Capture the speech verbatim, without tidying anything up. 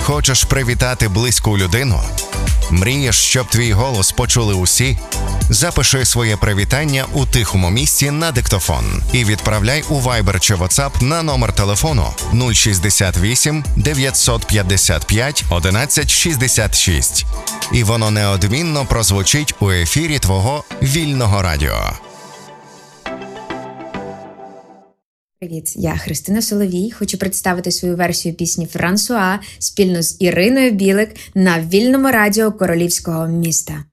Хочеш привітати близьку людину? Мрієш, щоб твій голос почули усі? Запиши своє привітання у тихому місці на диктофон і відправляй у Viber чи WhatsApp на номер телефону нуль шістдесят вісім дев'ятсот п'ятдесят п'ять одинадцять шістдесят шість. І воно неодмінно прозвучить у ефірі твого вільного радіо. Привіт, я Христина Соловій. Хочу представити свою версію пісні «Франсуа» спільно з Іриною Білик на вільному радіо Королівського міста.